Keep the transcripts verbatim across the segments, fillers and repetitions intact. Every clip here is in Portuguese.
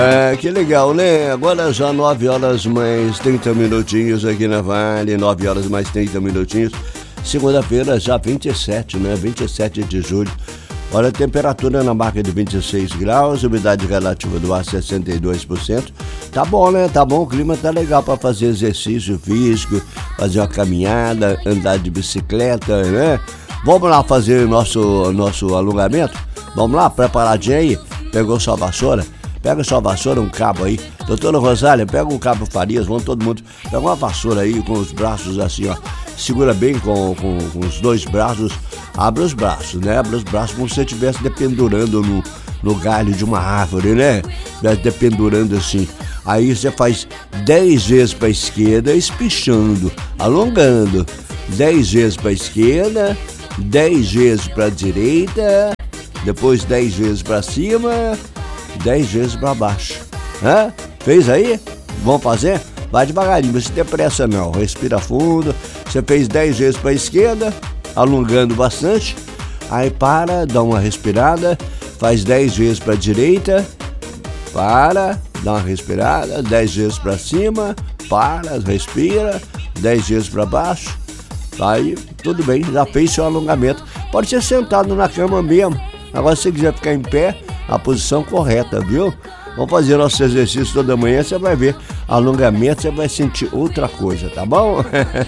É, que legal, né? Agora já nove horas mais trinta minutinhos aqui na Vale, nove horas mais trinta minutinhos. Segunda-feira já vinte e sete, né? vinte e sete de julho. Olha, a temperatura na marca de vinte e seis graus, umidade relativa do ar sessenta e dois por cento. Tá bom, né? Tá bom, o clima tá legal para fazer exercício físico, fazer uma caminhada, andar de bicicleta, né? Vamos lá fazer nosso, nosso alongamento? Vamos lá, preparadinho aí? Pegou sua vassoura? Pega sua vassoura, um cabo aí. Doutora Rosália, pega um cabo Farias, vamos todo mundo. Pega uma vassoura aí com os braços assim, ó. Segura bem com, com, com os dois braços. Abre os braços, né? Abre os braços como se você estivesse dependurando no, no galho de uma árvore, né? Estivesse dependurando assim. Aí você faz dez vezes para a esquerda, espichando, alongando. dez vezes para a esquerda, dez vezes para a direita, depois dez vezes para cima, dez vezes para baixo. Hã? Fez aí? Vamos fazer? Vai devagarinho, não se tem pressa não. Respira fundo. Você fez dez vezes para a esquerda, alongando bastante. Aí para, dá uma respirada. Faz dez vezes para a direita. Para, dá uma respirada. dez vezes para cima. Para, respira. dez vezes para baixo. Aí, tudo bem, já fez seu alongamento. Pode ser sentado na cama mesmo. Agora, se você quiser ficar em pé, a posição correta, viu? Vamos fazer nosso exercício toda manhã, você vai ver alongamento, você vai sentir outra coisa, tá bom?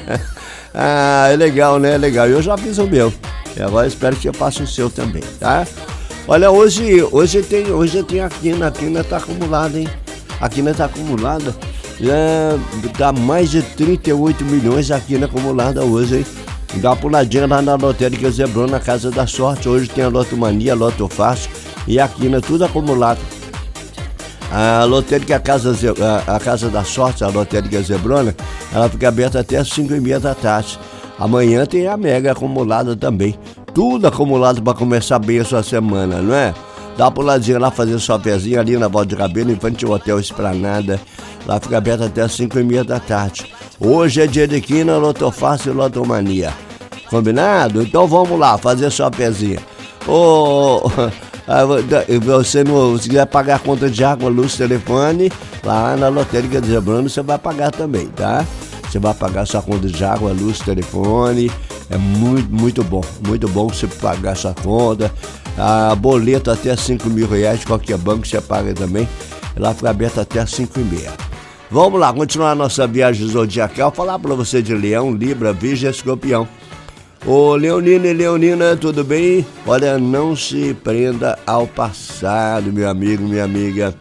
Ah, é legal, né? É legal. Eu já fiz o meu. E agora espero que eu faça o seu também, tá? Olha, hoje, hoje tem, hoje tem a quina, a quina tá acumulada, hein? A quina tá acumulada. Já dá mais de trinta e oito milhões a quina acumulada hoje, hein? Dá uma puladinha lá na Lotérica Zebrona, na Casa da Sorte. Hoje tem a Lotomania, a Loto Fácil e a quina, tudo acumulado. A Lotérica, a Casa, a Casa da Sorte, a Lotérica Zebrona, ela fica aberta até as cinco e meia da tarde. Amanhã tem a Mega acumulada também. Tudo acumulado para começar bem a sua semana, não é? Dá uma puladinha lá, fazer sua pezinha ali na Volta de Cabelo, Infantil Hotel Esplanada. Lá fica aberta até as cinco e meia da tarde. Hoje é dia de quina, Lotofácil e Lotomania. Combinado? Então vamos lá, fazer sua pezinha. Ô... Você não, se quiser pagar a conta de água, luz, telefone, lá na Lotérica de Zebrano você vai pagar também, tá? Você vai pagar sua conta de água, luz, telefone. É muito, muito bom, muito bom você pagar sua conta. A boleto até cinco mil reais, qualquer banco você paga também. Lá fica aberto até as cinco e meia. Vamos lá, continuar a nossa viagem zodiacal. Falar para você de Leão, Libra, Virgem e Escorpião. Ô Leonino e Leonina, tudo bem? Olha, não se prenda ao passado, meu amigo, minha amiga.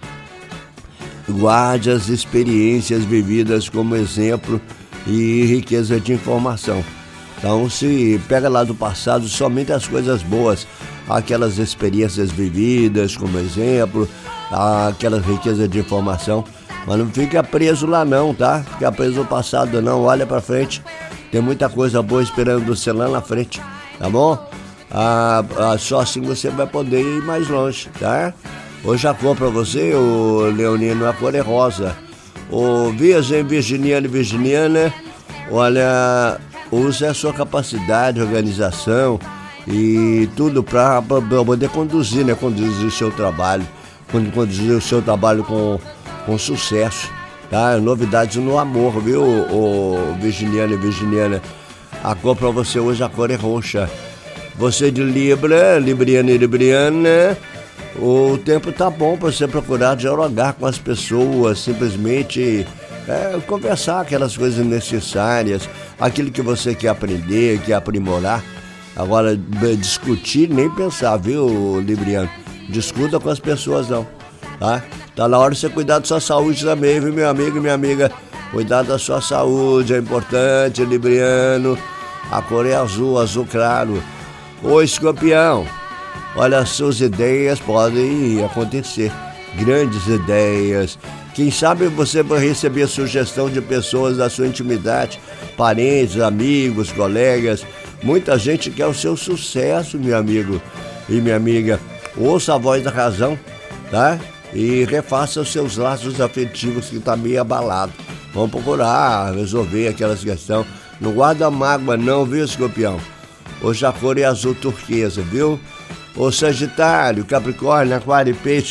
Guarde as experiências vividas como exemplo e riqueza de informação. Então, se pega lá do passado somente as coisas boas, aquelas experiências vividas como exemplo, aquela riqueza de informação. Mas não fica preso lá não, tá? Fica preso no passado não, olha pra frente. Tem muita coisa boa esperando você lá na frente, tá bom? Ah, ah, só assim você vai poder ir mais longe, tá? Hoje a cor pra você, o Leonino, a cor é rosa. O Virgem, Virginiano e Virginiana, olha, use a sua capacidade, organização e tudo pra, pra poder conduzir, né? Conduzir o seu trabalho, conduzir o seu trabalho com, com sucesso. Tá? Novidades no amor, viu, o Virginiano e Virginiana? A cor pra você hoje, a cor é roxa. Você de Libra, Libriano e Libriana, o tempo tá bom pra você procurar dialogar com as pessoas, simplesmente é, conversar aquelas coisas necessárias, aquilo que você quer aprender, quer aprimorar. Agora, discutir, nem pensar, viu, Libriano? Discuta com as pessoas não, tá? Tá na hora de você cuidar da sua saúde também, viu, meu amigo e minha amiga? Cuidar da sua saúde é importante, Libriano. A cor é azul, azul claro. Ô Escorpião, olha, as suas ideias podem acontecer. Grandes ideias. Quem sabe você vai receber sugestão de pessoas da sua intimidade, parentes, amigos, colegas. Muita gente quer o seu sucesso, meu amigo e minha amiga. Ouça a voz da razão, tá? E refaça os seus laços afetivos que tá meio abalado. Vamos procurar resolver aquelas questões. Não guarda mágoa não, viu, Escorpião? Hoje a cor é azul turquesa, viu? Ô Sagitário, Capricórnio, Aquário e Peixes,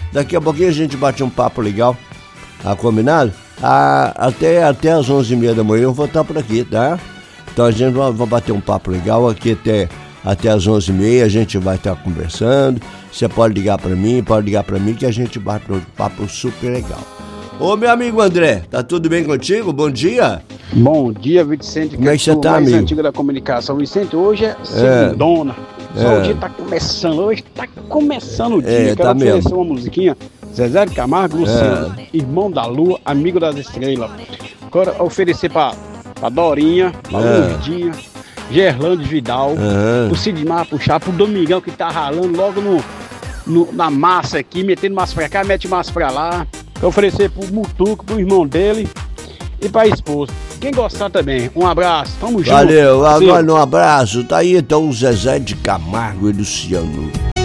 Daqui a pouquinho a gente bate um papo legal, tá combinado? Ah, até, até as onze e meia da manhã eu vou estar por aqui, tá? Então a gente vai, vai bater um papo legal aqui até, até as onze e meia, a gente vai estar conversando. Você pode ligar pra mim, pode ligar pra mim que a gente bate um papo super legal. Ô meu amigo André, tá tudo bem contigo? Bom dia. Bom dia, Vicente. Como é que você tá, mais amigo? antigo da comunicação. Vicente, hoje é segundona. É. Só É. o dia tá começando. Hoje tá começando o dia. É, Quero tá oferecer mesmo. uma musiquinha. Zezé de Camargo, Luciano, É. irmão da lua, amigo das estrelas. Quero oferecer pra, pra Dorinha, pra É. Lourdinha, Gerlande Vidal, Aham. pro Sidmar puxar, pro Domingão que tá ralando logo no, no- na massa aqui, metendo massa pra cá, mete massa pra lá. Quero oferecer pro Mutuco, pro irmão dele e pra esposa. Quem gostar também, um abraço, tamo junto. Valeu, parceiro. agora um abraço. Tá aí então o Zezé de Camargo e Luciano.